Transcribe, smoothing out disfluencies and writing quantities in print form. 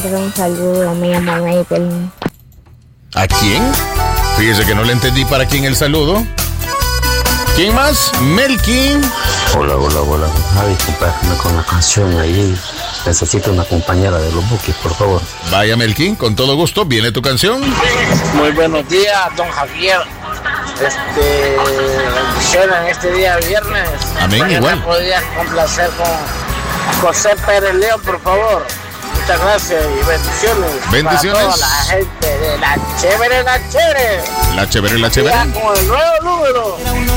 mandar un saludo. Me llamo Maybelline. ¿A quién? Fíjese que no le entendí para quién el saludo. ¿Quién más? Melkin. Hola, Javi, compárteme con la canción ahí. Necesito una compañera de los Bukis, por favor. Vaya, Melkin, con todo gusto, viene tu canción. Muy buenos días, don Javier. Bendiciones en este día viernes. Amén, Mañana igual. podrías complacer con José Pérez León, por favor. Muchas gracias y bendiciones. Bendiciones. Para toda la gente de La Chévere. La chévere. Ya con el nuevo número.